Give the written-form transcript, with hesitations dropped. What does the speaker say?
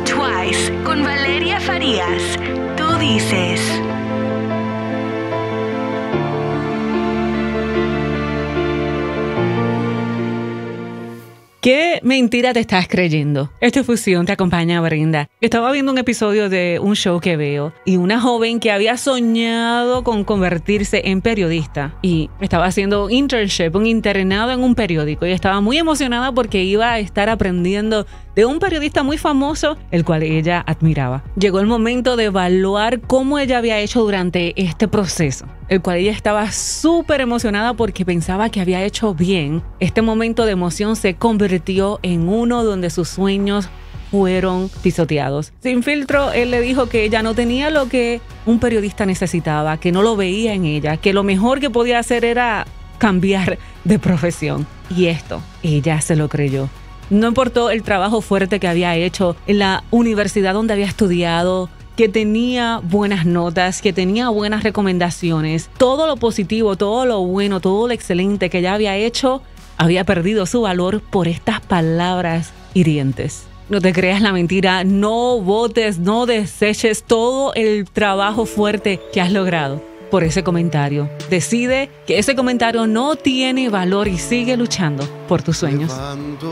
Twice con Valeria Farías. Tú dices. ¿Qué mentira te estás creyendo? Esta fusión te acompaña Brenda. Estaba viendo un episodio de un show que veo y una joven que había soñado con convertirse en periodista y estaba haciendo un internship, un internado en un periódico y estaba muy emocionada porque iba a estar aprendiendo de un periodista muy famoso, el cual ella admiraba. Llegó el momento de evaluar cómo ella había hecho durante este proceso, el cual ella estaba súper emocionada porque pensaba que había hecho bien. Este momento de emoción se convirtió en uno donde sus sueños fueron pisoteados. Sin filtro, él le dijo que ella no tenía lo que un periodista necesitaba, que no lo veía en ella, que lo mejor que podía hacer era cambiar de profesión. Y esto, ella se lo creyó. No importó el trabajo fuerte que había hecho en la universidad donde había estudiado, que tenía buenas notas, que tenía buenas recomendaciones. Todo lo positivo, todo lo bueno, todo lo excelente que ella había hecho, había perdido su valor por estas palabras hirientes. No te creas la mentira, no votes, no deseches todo el trabajo fuerte que has logrado por ese comentario. Decide que ese comentario no tiene valor y sigue luchando por tus sueños.